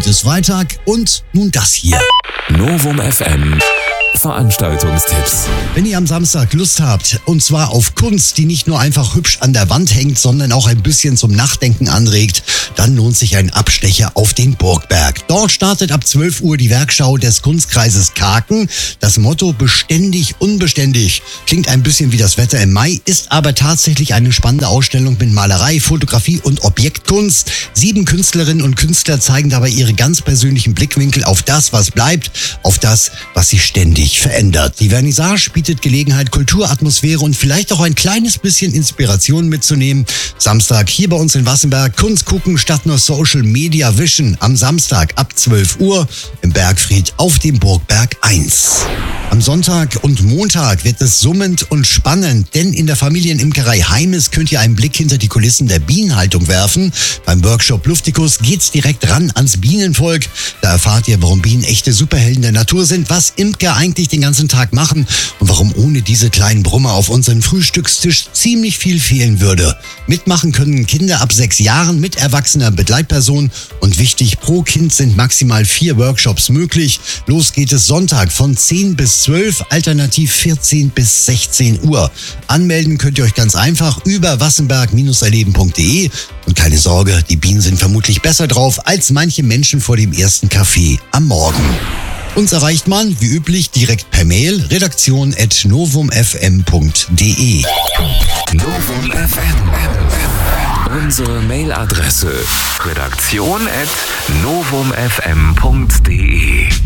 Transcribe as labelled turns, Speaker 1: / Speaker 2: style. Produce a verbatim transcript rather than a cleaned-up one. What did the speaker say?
Speaker 1: Heute ist Freitag und nun das hier.
Speaker 2: Novum F M Veranstaltungstipps.
Speaker 1: Wenn ihr am Samstag Lust habt, und zwar auf Kunst, die nicht nur einfach hübsch an der Wand hängt, sondern auch ein bisschen zum Nachdenken anregt, dann lohnt sich ein Abstecher auf den Burgberg. Dort startet ab zwölf Uhr die Werkschau des Kunstkreises Kaken. Das Motto beständig, unbeständig klingt ein bisschen wie das Wetter im Mai, ist aber tatsächlich eine spannende Ausstellung mit Malerei, Fotografie und Objektkunst. Sieben Künstlerinnen und Künstler zeigen dabei ihre ganz persönlichen Blickwinkel auf das, was bleibt, auf das, was sich ständig verändert. Die Vernissage bietet Gelegenheit, Kulturatmosphäre und vielleicht auch ein kleines bisschen Inspiration mitzunehmen. Samstag hier bei uns in Wassenberg. Kunst gucken statt nur Social Media wischen. Am Samstag ab zwölf Uhr im Bergfried auf dem Burgberg eins. Am Sonntag und Montag wird es summend und spannend, denn in der Familienimkerei Heimes könnt ihr einen Blick hinter die Kulissen der Bienenhaltung werfen. Beim Workshop Luftikus geht's direkt ran ans Bienenvolk. Da erfahrt ihr, warum Bienen echte Superhelden der Natur sind, was Imker eigentlich den ganzen Tag machen und warum ohne diese kleinen Brummer auf unseren Frühstückstisch ziemlich viel fehlen würde. Mitmachen können Kinder ab sechs Jahren mit erwachsener Begleitperson und wichtig, pro Kind sind maximal vier Workshops möglich. Los geht es Sonntag von zehn bis zwölf, alternativ vierzehn bis sechzehn Uhr. Anmelden könnt ihr euch ganz einfach über wassenberg erleben punkt de und keine Sorge, die Bienen sind vermutlich besser drauf als manche Menschen vor dem ersten Kaffee am Morgen. Uns erreicht man, wie üblich, direkt per Mail, redaktion at novum f m punkt de.
Speaker 2: Novum F M. Unsere Mailadresse redaktion at novum f m punkt de.